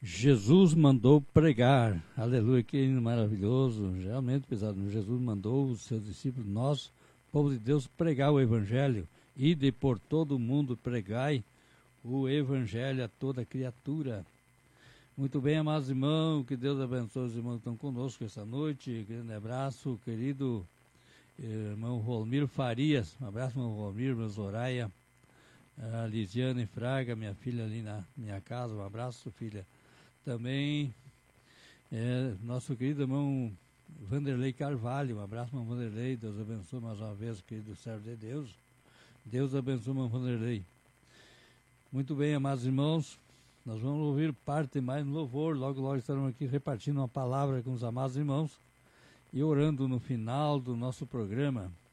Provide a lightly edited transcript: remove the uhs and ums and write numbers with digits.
Jesus mandou pregar, aleluia, que hino maravilhoso, realmente pesado. Jesus mandou os seus discípulos, nós, povo de Deus, pregar o Evangelho, ide por todo o mundo, pregai o Evangelho a toda criatura. Muito bem, amados irmãos, que Deus abençoe os irmãos que estão conosco essa noite, grande abraço, querido irmão Rolmiro Farias, um abraço, irmão Rolmiro, irmã Zoraia, a Lisiane Fraga, minha filha ali na minha casa, um abraço, filha. Também nosso querido irmão Vanderlei Carvalho, um abraço, irmão Vanderlei, Deus abençoe mais uma vez, querido servo de Deus. Deus abençoe, irmão Vanderlei. Muito bem, amados irmãos, nós vamos ouvir parte mais no louvor, logo estaremos aqui repartindo uma palavra com os amados irmãos e orando no final do nosso programa.